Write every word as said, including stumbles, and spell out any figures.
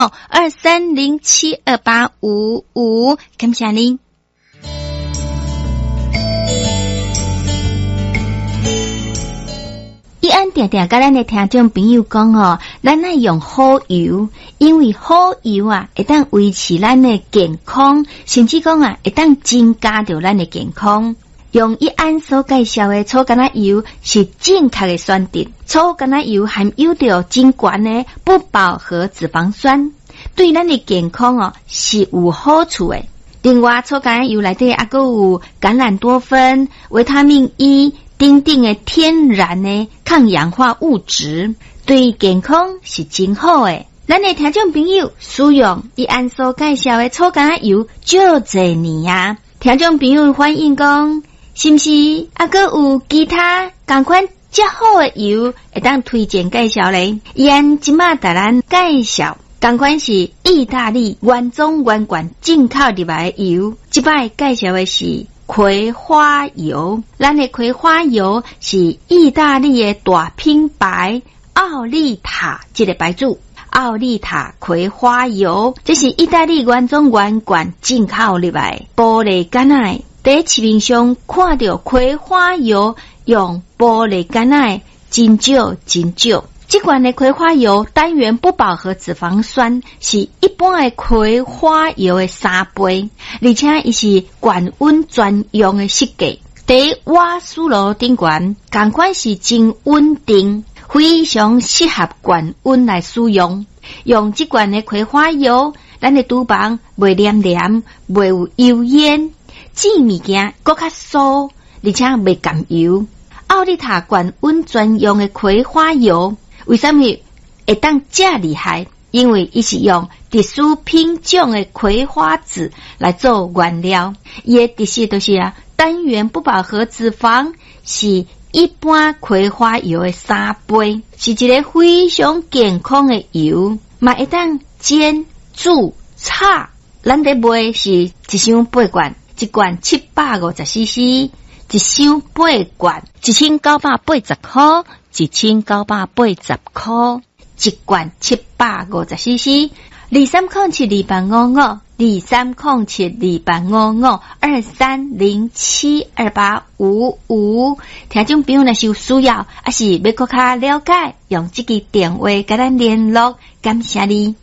二三零七二八五五，感谢你。伊安定定甲咱的听众朋友讲哦，咱爱用好油，因为好油啊，会当维持咱的健康，甚至讲啊，会当增加着咱的健康。用伊安所介绍的草橄榄油是正确的选择。草橄榄油含有着真悬的不饱和脂肪酸，对咱的健康哦是有好处的。另外，草橄榄油内底也阁有橄榄多酚、维他命 E。等等的天然的抗氧化物质，对健康是真好的。咱的听众朋友使用伊安所介绍的草橄榄油就这年啊，听众朋友反映讲，是不是还阁有其他同款较好的油会当推荐介绍咧？伊安即马带咱介绍，同款是意大利原装原罐进口入来的油，即摆介绍的是葵花油。咱的葵花油是意大利的大品牌奥利塔这个牌子，奥利塔葵花油，这是意大利原装原罐进口入来玻璃橄榄。在市面上看到葵花油用玻璃橄榄真少真少。这款的葵花油单元不饱和脂肪酸是一般的葵花油的三倍，而且它是高温专用的设计，在瓦斯炉顶端，同款是真稳定，非常适合高温来使用。用这款的葵花油，咱的厨房袂黏黏，袂有油烟，煮物件更较酥，而且袂甘油。奥利塔高温专用的葵花油。为什么会当这厉害？因为它是用特殊品种的葵花籽来做原料，它的特色就是啊，单元不饱和脂肪是一般葵花油的三倍，是一个非常健康的油，嘛会当煎、煮、炒。咱在卖是一箱八罐，一罐七百五十 C C， 一箱八罐一千九百八十块。一千九百八十块，一罐七百五十 C C， 二三零七二八五五，二三零七二八五五，二三零七二八五五。听众朋友若是有需要，还是要更加了解，用这个电话跟咱联络，感谢你。